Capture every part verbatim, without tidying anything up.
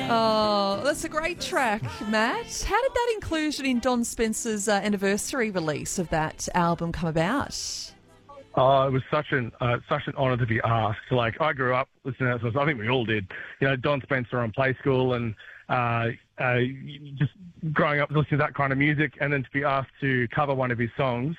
Oh, that's a great track, Matt. How did that inclusion in Don Spencer's uh, anniversary release of that album come about? Oh, it was such an uh, such an honour to be asked. Like, I grew up listening to that. I think we all did. You know, Don Spencer on Play School, and uh, uh, just growing up listening to that kind of music, and then to be asked to cover one of his songs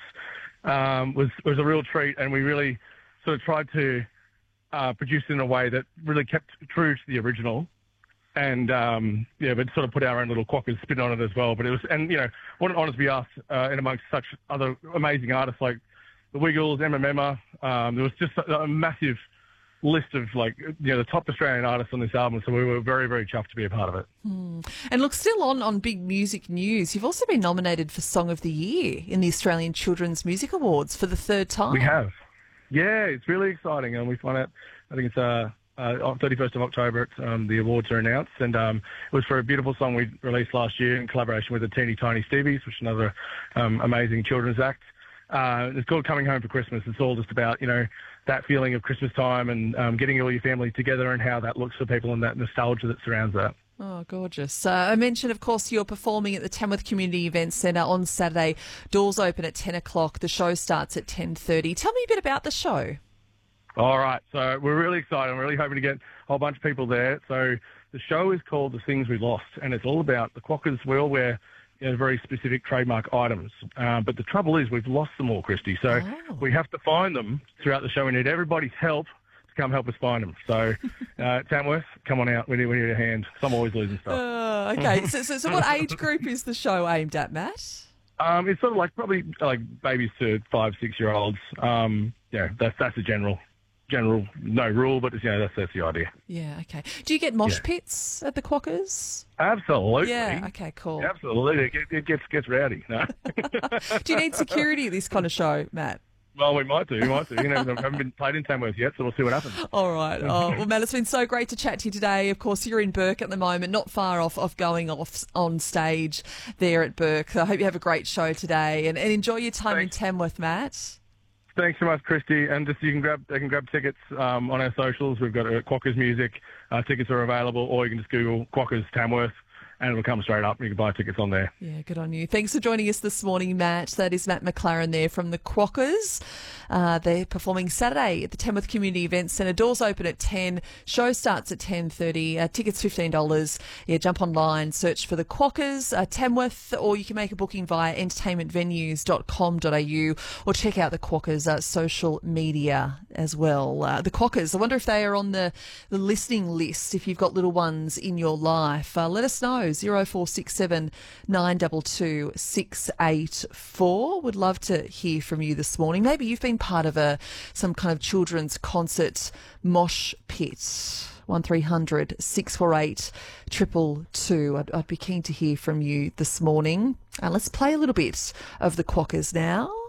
um, was was a real treat. And we really sort of tried to uh, produce it in a way that really kept true to the original. And, um, yeah, but sort of put our own little Quackers spin on it as well. But it was, and, you know, what an honour to be asked uh, in amongst such other amazing artists like the Wiggles, Emma Memma. Um, there was just a, a massive list of, like, you know, the top Australian artists on this album. So we were very, very chuffed to be a part of it. Hmm. And look, still on, on big music news, you've also been nominated for Song of the Year in the Australian Children's Music Awards for the third time. We have. Yeah, it's really exciting. And we find out, I think it's... Uh, Uh, on thirty-first of October, um, the awards are announced, and um, it was for a beautiful song we released last year in collaboration with the Teeny Tiny Stevies, which is another um, amazing children's act. Uh, it's called Coming Home for Christmas. It's all just about, you know, that feeling of Christmas time and um, getting all your family together and how that looks for people and that nostalgia that surrounds that. Oh, gorgeous. Uh, I mentioned, of course, you're performing at the Tamworth Community Event Centre on Saturday. Doors open at ten o'clock. The show starts at ten thirty. Tell me a bit about the show. All right, so we're really excited. I'm really hoping to get a whole bunch of people there. So the show is called The Things We Lost, and it's all about the Quackers. We all wear, you know, very specific trademark items. Uh, but the trouble is we've lost them all, Christy. So oh. we have to find them throughout the show. We need everybody's help to come help us find them. So uh, Tamworth, come on out. We need, we need a hand. I'm always losing stuff. Uh, okay, so, so, so what age group is the show aimed at, Matt? Um, it's sort of like probably like babies to five, six-year-olds. Um, yeah, that's that's the general... General, no rule, but, you know, that's, that's the idea. Yeah, okay. Do you get mosh Yeah. pits at the Quackers? Absolutely. Yeah, okay, cool. Absolutely. It, it gets gets rowdy. No. Do you need security at this kind of show, Matt? Well, we might do. We might do. You know, we haven't been played in Tamworth yet, so we'll see what happens. All right. Oh, well, Matt, it's been so great to chat to you today. Of course, you're in Burke at the moment, not far off of going off on stage there at Burke. I hope you have a great show today and, and enjoy your time Thanks. in Tamworth, Matt. Thanks so much, Christy. And just you can grab they can grab tickets um, on our socials. We've got uh, Quackers Music. Uh, tickets are available, or you can just Google Quackers Tamworth, and it'll come straight up. You can buy tickets on there. Yeah, good on you. Thanks for joining us this morning, Matt. That is Matt McLaren there from the Quackers. Uh, they're performing Saturday at the Tamworth Community Event Centre. Doors open at ten. Show starts at ten thirty. Uh, tickets fifteen dollars. Yeah, jump online, search for the Quackers, uh, Tamworth, or you can make a booking via entertainment venues dot com dot a u or check out the Quackers' uh, social media as well. Uh, the Quackers, I wonder if they are on the, the listening list if you've got little ones in your life. Uh, let us know. zero four six seven nine two two six eight four. Would love to hear from you this morning. Maybe you've been part of a some kind of children's concert mosh pit. one three hundred six four eight two two two. I'd, I'd be keen to hear from you this morning. Uh, let's play a little bit of the Quackers now.